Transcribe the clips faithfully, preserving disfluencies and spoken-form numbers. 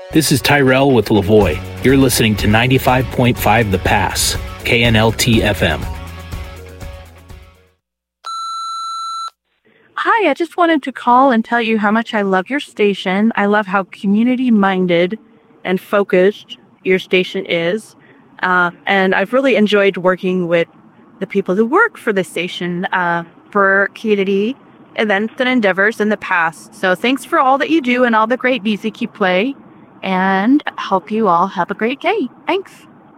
This is Tyrell with Lavoie. You're listening to ninety-five point five The Pass, K N L T F M. Hi, I just wanted to call and tell you how much I love your station. I love how community-minded and focused your station is. Uh, and I've really enjoyed working with the people who work for the station uh, for community events and endeavors in the past. So thanks for all that you do and all the great music you play. And hope you all have a great day. Thanks.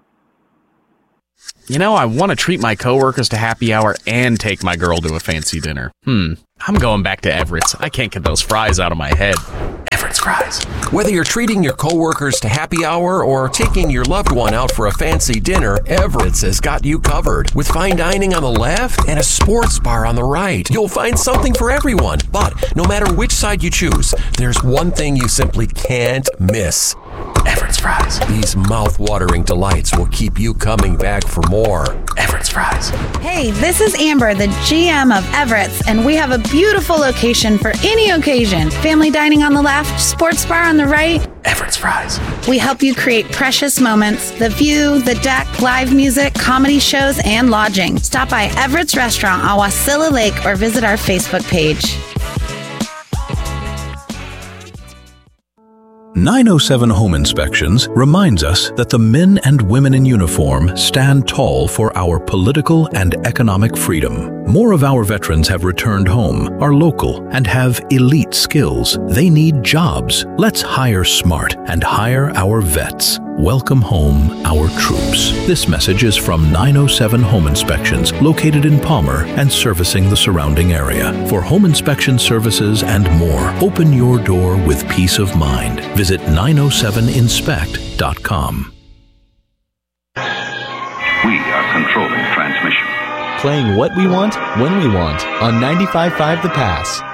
You know, I want to treat my coworkers to happy hour and take my girl to a fancy dinner. Hmm, I'm going back to Everett's. I can't get those fries out of my head. Everett's fries. Whether you're treating your coworkers to happy hour or taking your loved one out for a fancy dinner, Everett's has got you covered. With fine dining on the left and a sports bar on the right, you'll find something for everyone. But no matter which side you choose, there's one thing you simply can't miss. Everett's fries. These mouth-watering delights will keep you coming back for more. Everett's fries. Hey, this is Amber, the G M of Everett's, and we have a beautiful location for any occasion. Family dining on the left, sports bar on the right. Everett's fries. We help you create precious moments. The view, the deck, live music, comedy shows, and lodging. Stop by Everett's Restaurant on Wasilla Lake or visit our Facebook page. nine oh seven Home Inspections reminds us that the men and women in uniform stand tall for our political and economic freedom. More of our veterans have returned home, are local, and have elite skills. They need jobs. Let's hire smart and hire our vets. Welcome home, our troops. This message is from nine oh seven Home Inspections, located in Palmer and servicing the surrounding area. For home inspection services and more, open your door with peace of mind. Visit nine oh seven inspect dot com. We are controlling transmission. Playing what we want, when we want, on ninety-five point five The Pass.